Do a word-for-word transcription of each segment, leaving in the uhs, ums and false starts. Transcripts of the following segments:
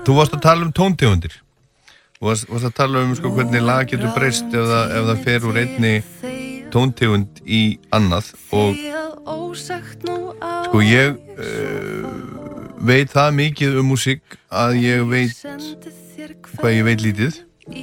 þú varst að tala um tóntegundir. Þú varst, varst að tala um sko, hvernig lag getur breyst ef það, ef það fer úr einni tóntegund í annað og sko ég uh, veit það mikið um músík að ég veit hvað ég veit lítið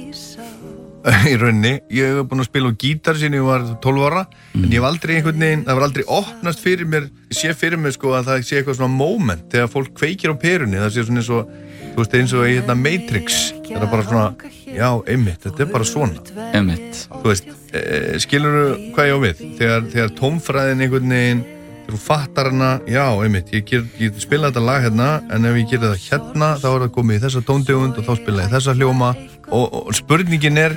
í rauninni. Ég hef búin að spila á gítar síðan ég var tólf ára mm. en ég hef aldrei einhvern veginn, það var aldrei opnast fyrir mér, ég sé fyrir mér sko að það sé eitthvað svona moment þegar fólk kveikir á perunni, það sé svona eins og þú veist eins og í hérna Matrix, það er bara svona, já, einmitt, þetta er bara svona einmitt, þú veist, e, skilurðu hvað ég á við þegar, þegar tónfræðin einhvern veginn þegar þú fattar hana, já, einmitt ég, ger, ég spila þetta lag hérna, en ef ég gerir það hérna, þá er það komið í þessa tóntegund og þá spila ég þessa hljóma og, og spurningin er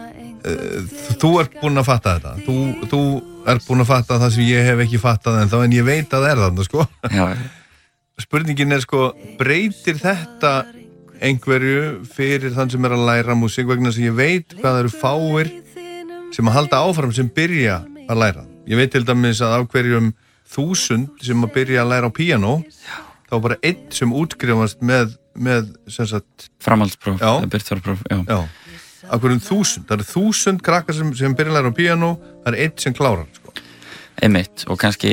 þú ert búinn að fatta þetta þú, þú ert búinn að fatta það sem ég hef ekki fattað ennþá en ég veit að það er þarna sko já. Spurningin er sko breytir þetta einhverju fyrir þann sem er að læra músík vegna sem ég veit hvað það eru fáir sem að halda áfram sem byrja að læra. Ég veit til dæmis að af hverjum þúsund sem að byrja að læra á píanó þá bara einn sem útskrifast með, með sem sagt framhaldspróf, byrjarpróf, já. Já. Af hverjum þúsund, það eru þúsund krakkar sem, sem byrja að læra á píanó, það er einn sem klárar sko. Einmitt, og kannski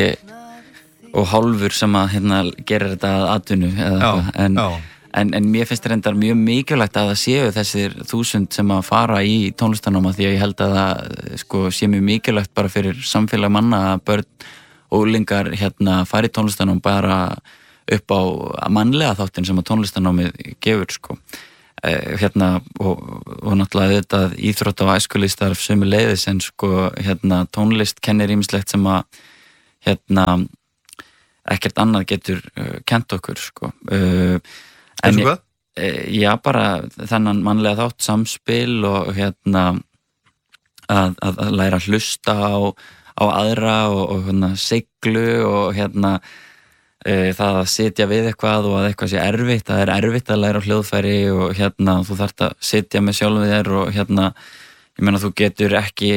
og hálfur sem að hérna gerir þetta að atvinnu eða eitthvað, en, en, en mér finnst reyndar mjög mikilvægt að það séu þessir þúsund sem að fara í tónlistanáma því að ég held að það sko sé mjög mikilvægt bara fyrir samfélag manna að börn og unglingar hérna fari í tónlistanám bara upp á mannlega þáttin sem að tónlistanámið gefur sko. Hérna og, og náttúrulega þetta íþrótt og æskulíðstarf sömuleiðis en sko hérna tónlist kennir ýmislegt sem að hérna ekkert annað getur uh, kent okkur sko uh, en ég, uh, já bara þennan mannlega þátt samspil og hérna að, að, að læra að hlusta á, á aðra og, og hérna siglu og hérna það að sitja við eitthvað og að eitthvað sé erfitt, það er erfitt að læra á hljóðfæri og hérna þú þarft að sitja með sjálfum þér og hérna ég meina þú getur ekki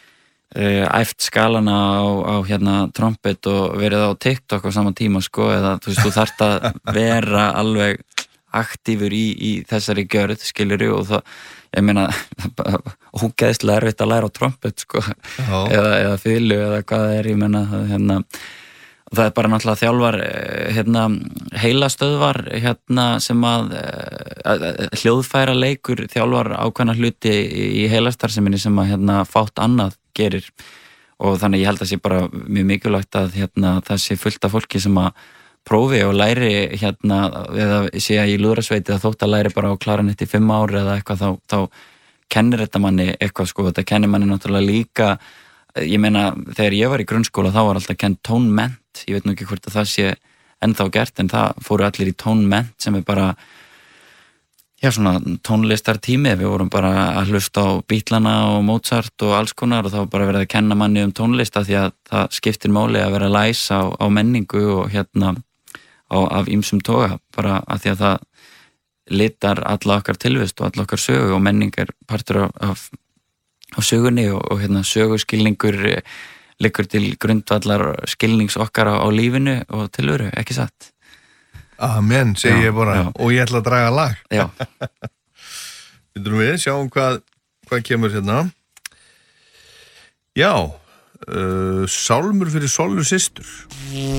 uh, æft skalana á, á hérna trompet og verið á TikTok á sama tíma sko eða þú veist þú þarft að vera alveg aktífur í, í þessari gjörð skilurðu og það, ég meina ógeðslega erfitt að læra á trompet sko eða, eða fiðlu eða hvað það er, ég meina hérna það er bara náttúrulega þjálfar hérna, heilastöðvar hérna, sem að, að, að hljóðfæra leikur þjálfar ákveðna hluti í heilastarfseminni sem að hérna, fátt annað gerir og þannig ég held að sé bara mjög mikilvægt að hérna, það sé fullt af fólki sem að prófi og læri hérna, eða sé að í lúðrasveiti að þótt að læri bara á klarinetti í fimm ár eða eitthvað þá, þá kennir þetta manni eitthvað sko, þetta kennir manni náttúrulega líka ég meina þegar ég var í grunnskóla þá var alltaf kennt tónmennt, ég veit nú ekki hvort að það sé ennþá gert en það fóru allir í tónmennt sem er bara já svona tónlistartími, við vorum bara að hlusta á Beatlana og Mozart og alls konar og þá var bara verið að kenna manni um tónlist af því að það skiptir máli að vera læs á, á menningu og hérna á, af ýmsum toga bara af því að það litar alla okkar tilvist og alla okkar sögu og menning er partur af, af á sögunni og, og hérna söguskilningur liggur til grundvallar skilnings okkar á, á lífinu og tilveru, ekki satt? Amen, segi já, ég bara já. Og ég ætla að draga lag. Já. Við við sjáum hvað, hvað kemur hérna. Já, uh, sálmur fyrir Sollu systur.